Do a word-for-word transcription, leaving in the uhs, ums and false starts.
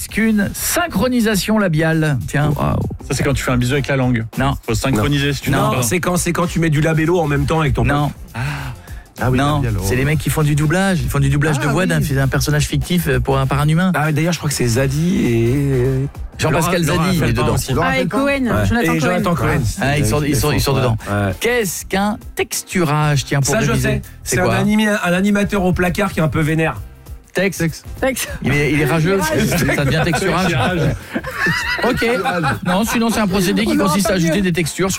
qu'une synchronisation labiale? Tiens. Wow. Ça, c'est quand tu fais un bisou avec la langue. Non. Faut synchroniser si tu Non. veux. Non, c'est quand, c'est quand tu mets du labello en même temps avec ton Non. Ah oui, non, labial, oh. c'est les mecs qui font du doublage. Ils font du doublage Ah, de voix oui. d'un, d'un personnage fictif pour un, par un humain. Ah, d'ailleurs, je crois que c'est Zadie et... Jean-Pascal Laura- Laura Zadi, il est Felpin dedans. aussi. Laura Ah, et Felpin. Cohen, Ouais. Jonathan Et Cohen. Jonathan Cohen. Ah, ils sont- ils sont- ils sont dedans. Ouais. Qu'est-ce qu'un texturage? Tiens, pour Ça, je réviser. sais. C'est C'est un, quoi? animi- un animateur au placard qui est un peu vénère. Texte. Texte. Il est, il est rageux. Il est rageux. Ça devient texturage. Ok. Non, sinon c'est un procédé qui On aura consiste pas à ajouter mieux. des textures